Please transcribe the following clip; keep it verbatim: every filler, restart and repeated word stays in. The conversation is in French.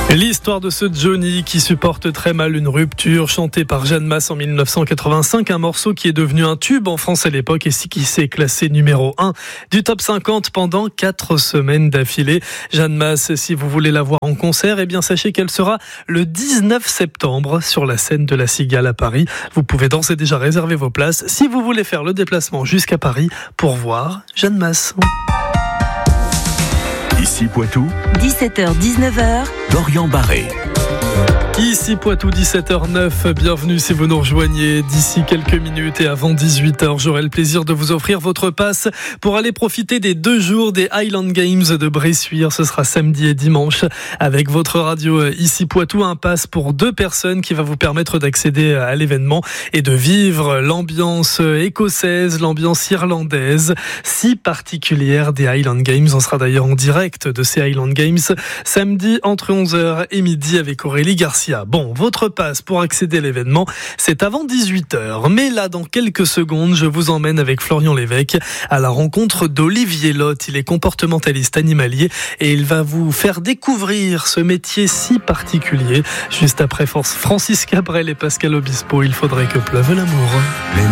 L'histoire de ce Johnny qui supporte très mal une rupture, chantée par Jeanne Masse en mille neuf cent quatre-vingt-cinq, un morceau qui est devenu un tube en France à l'époque et qui s'est classé numéro un du top cinquante pendant quatre semaines d'affilée. Jeanne Masse, si vous voulez la voir en concert, eh bien sachez qu'elle sera le dix-neuf septembre sur la scène de la Cigale à Paris. Vous pouvez d'ores et déjà réserver vos places si vous voulez faire le déplacement jusqu'à Paris pour voir Jeanne Masse. Ici Poitou, dix-sept heures dix-neuf heures, Dorian Barré. Ici Poitou, dix-sept heures neuf, bienvenue si vous nous rejoignez d'ici quelques minutes et avant dix-huit heures, j'aurai le plaisir de vous offrir votre passe pour aller profiter des deux jours des Highland Games de Bressuire. Ce sera samedi et dimanche avec votre radio Ici Poitou, un pass pour deux personnes qui va vous permettre d'accéder à l'événement et de vivre l'ambiance écossaise, l'ambiance irlandaise, si particulière des Highland Games. On sera d'ailleurs en direct de ces Highland Games samedi entre onze heures et midi avec Aurélie Garcia. Bon, votre passe pour accéder à l'événement, c'est avant dix-huit heures. Mais là, dans quelques secondes, je vous emmène avec Florian Lévesque à la rencontre d'Olivier Lotte. Il est comportementaliste animalier et il va vous faire découvrir ce métier si particulier. Juste après Francis Cabrel et Pascal Obispo, il faudrait que pleuve l'amour.